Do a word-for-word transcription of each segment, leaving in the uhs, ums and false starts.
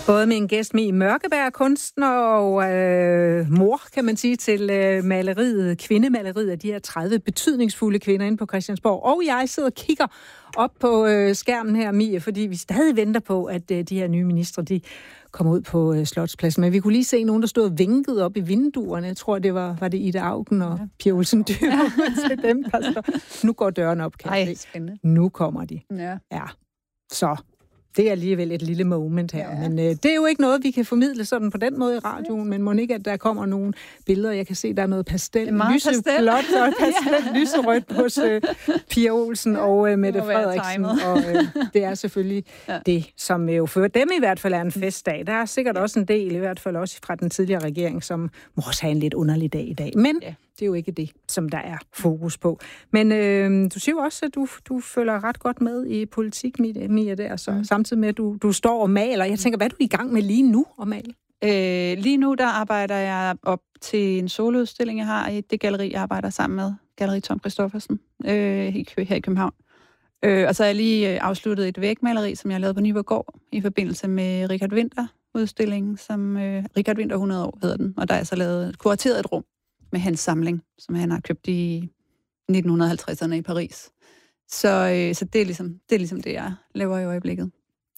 Både med en gæst med i Mørkeberg, kunstner og øh, mor, kan man sige, til øh, maleriet, kvindemaleriet af de her tredive betydningsfulde kvinder inde på Christiansborg. Og jeg sidder og kigger op på øh, skærmen her, Mie, fordi vi stadig venter på, at øh, de her nye ministre, de kommer ud på øh, Slotspladsen. Men vi kunne lige se nogen, der stod og vinkede op i vinduerne. Jeg tror, det var, var det Ida Auken og ja. Pia Olsen Dyhr. Ja. Til dem, der står. Nu går døren op, kan jeg se. Nu kommer de. Ja. Ja. Så det er alligevel et lille moment her. Ja. Men øh, det er jo ikke noget, vi kan formidle sådan på den måde i radioen, men må ikke, at der kommer nogle billeder. Jeg kan se, der er noget pastel, lyseblåt og pastel, ja. lyserødt hos øh, Pia Olsen ja. og øh, Mette Frederiksen. Og øh, det er selvfølgelig ja. det, som jo for dem i hvert fald er en festdag. Der er sikkert ja. også en del, i hvert fald også fra den tidligere regering, som må også have en lidt underlig dag i dag. Men ja. det er jo ikke det, som der er fokus på. Men øh, du siger jo også, at du, du følger ret godt med i politik, Mia, der, så mm. samtidig med, at du, du står og maler. Jeg tænker, hvad er du i gang med lige nu at male? Øh, lige nu, der arbejder jeg op til en soloudstilling, jeg har i det galleri, jeg arbejder sammen med. Galleri Tom Christoffersen, øh, her i København. Øh, og så har jeg lige afsluttet et vægmaleri, som jeg lavede på Nyborggård, i forbindelse med Richard Winter udstillingen, som øh, Richard Winter hundrede år hedder den. Og der er så lavet kurateret et rum med hans samling, som han har købt i nitten halvtredserne i Paris. Så, øh, så det, er ligesom, det er ligesom det, jeg laver i øjeblikket.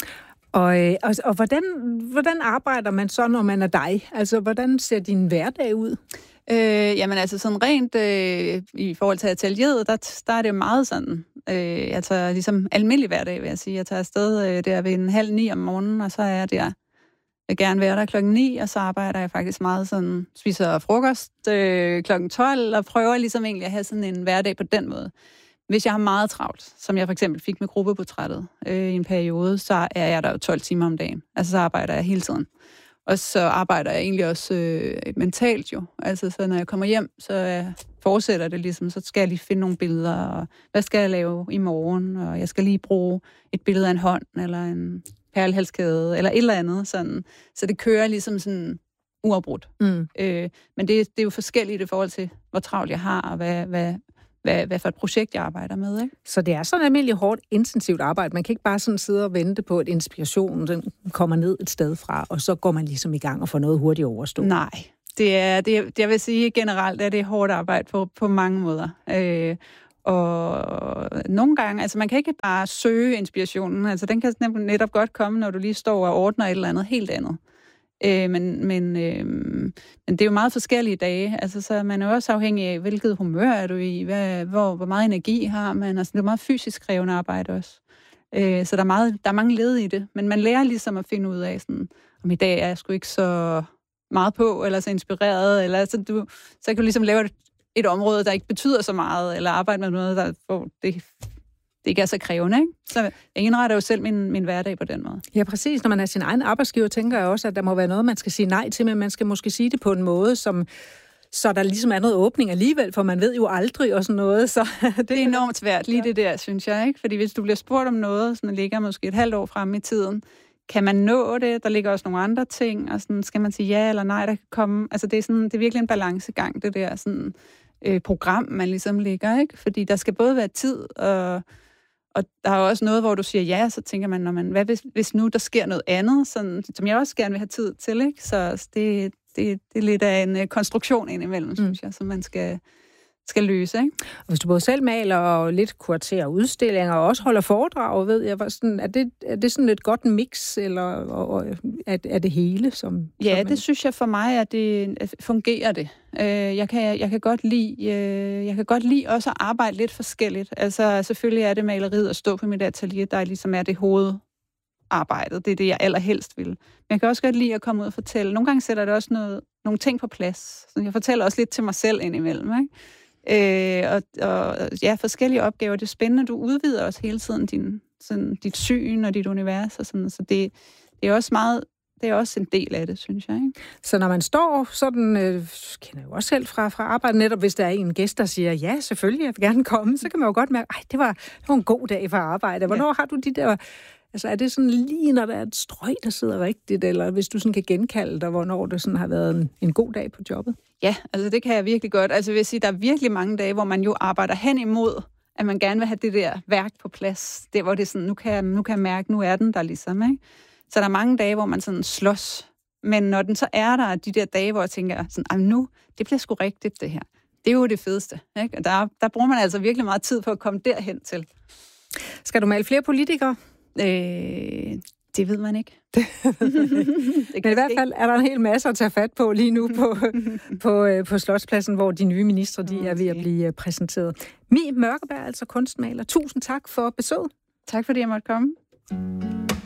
Og, øh, og, og hvordan, hvordan arbejder man så, når man er dig? Altså, hvordan ser din hverdag ud? Øh, jamen altså, sådan rent øh, i forhold til atelieret, der, der er det meget sådan. Øh, jeg tager ligesom almindelig hverdag, vil jeg sige. Jeg tager afsted øh, der ved en halv ni om morgenen, og så er jeg der. Jeg vil gerne være der klokken ni, og så arbejder jeg faktisk meget sådan, spiser frokost øh, klokken tolv, og prøver ligesom egentlig at have sådan en hverdag på den måde. Hvis jeg har meget travlt, som jeg for eksempel fik med gruppeportrættet øh, i en periode, så er jeg der jo tolv timer om dagen. Altså så arbejder jeg hele tiden. Og så arbejder jeg egentlig også øh, mentalt jo. Altså så når jeg kommer hjem, så jeg fortsætter det ligesom, så skal jeg lige finde nogle billeder, og hvad skal jeg lave i morgen, og jeg skal lige bruge et billede af en hånd, eller en perlehalskæde, eller et eller andet sådan. Så det kører ligesom sådan uafbrudt. Mm. Øh, men det, det er jo forskelligt i forhold til, hvor travlt jeg har, og hvad, hvad, hvad, hvad for et projekt, jeg arbejder med. Ikke? Så det er sådan et almindeligt hårdt, intensivt arbejde. Man kan ikke bare sådan sidde og vente på, at inspirationen den kommer ned et sted fra, og så går man ligesom i gang og får noget hurtigt overstået. Nej, det er, det er, jeg vil sige generelt, at det er hårdt arbejde på, på mange måder. Øh, Og nogle gange, altså man kan ikke bare søge inspirationen, altså den kan netop godt komme, når du lige står og ordner et eller andet helt andet. Øh, men, men, øh, men det er jo meget forskellige dage, altså så man er også afhængig af, hvilket humør er du i, hvad, hvor, hvor meget energi har man, altså det er meget fysisk krævende arbejde også. Øh, så der er, meget, der er mange led i det, men man lærer ligesom at finde ud af, sådan, om i dag er jeg sgu ikke så meget på, eller så inspireret, eller så, du, så kan du ligesom lave et et område, der ikke betyder så meget, eller arbejde med noget, der, hvor det, det ikke er så krævende. Ikke? Så jeg indretter jo selv min, min hverdag på den måde. Ja, præcis. Når man er sin egen arbejdsgiver, tænker jeg også, at der må være noget, man skal sige nej til, men man skal måske sige det på en måde, som så der ligesom er noget åbning alligevel, for man ved jo aldrig og sådan noget. Så det, det er enormt svært, lige det der, synes jeg. Ikke? Fordi hvis du bliver spurgt om noget, som ligger måske et halvt år fremme i tiden, kan man nå det? Der ligger også nogle andre ting, og sådan, skal man sige ja eller nej, der kan komme. Altså det er, sådan, det er virkelig en balancegang, det der sådan Øh, program, man ligesom ligger, ikke? Fordi der skal både være tid, og, og der er også noget, hvor du siger ja, så tænker man, når man hvad hvis, hvis nu der sker noget andet, sådan, som jeg også gerne vil have tid til, ikke? Så det, det, det er lidt af en uh, konstruktion indimellem, mm. synes jeg, som man skal, skal løse, ikke? Og hvis du både selv maler og lidt kuraterer udstillinger, og også holder foredrag, ved jeg, sådan, er, det, er det sådan et godt mix, eller og, og, er, er det hele? Som, ja, som det synes jeg for mig, at det fungerer det. Jeg kan, jeg kan godt lide, jeg kan godt lide også at arbejde lidt forskelligt. Altså selvfølgelig er det maleriet at stå på mit atelier, der ligesom er det hovedarbejdet. Det er det, jeg allerhelst vil. Men jeg kan også godt lide at komme ud og fortælle. Nogle gange sætter det også noget, nogle ting på plads. Så jeg fortæller også lidt til mig selv indimellem, ikke? Øh, og, og ja, forskellige opgaver. Det er spændende, du udvider også hele tiden din, sådan, dit syn og dit univers. Og sådan, så det, det er også meget... Det er også en del af det, synes jeg. Ikke? Så når man står sådan, øh, kender jeg jo også selv fra, fra arbejde, netop hvis der er en gæst, der siger, ja, selvfølgelig, jeg vil gerne komme, så kan man jo godt mærke, ej, det var, det var en god dag for arbejde. Hvornår ja. har du de der, altså er det sådan lige, når der er et strøg, der sidder rigtigt, eller hvis du sådan kan genkalde dig, hvornår det sådan har været en, en god dag på jobbet? Ja, altså det kan jeg virkelig godt. Altså vil jeg sige, der er virkelig mange dage, hvor man jo arbejder hen imod, at man gerne vil have det der værk på plads. Det hvor det er sådan, nu kan jeg, nu kan jeg mærke, nu er den der ligesom, ikke? Så der er mange dage, hvor man sådan slås. Men når den så er der, de der dage, hvor jeg tænker, sådan, nu, det bliver sgu rigtigt, det her. Det er jo det fedeste. Ikke? Og der, der bruger man altså virkelig meget tid på at komme derhen til. Skal du male flere politikere? Øh, det ved man ikke. det Men i hvert fald er der en hel masse at tage fat på lige nu på, på, på Slotspladsen, hvor de nye ministre de er ved at blive præsenteret. Mie Mørkeberg, altså kunstmaler. Tusind tak for besøget. Tak fordi jeg måtte komme.